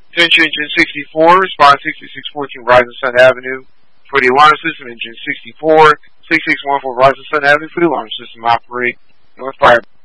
Attention Engine 64, respond 6614 Verizon Sun Avenue for the alarm system. Engine 64, 6614 Verizon Sun Avenue for the alarm system. Operate North Fire.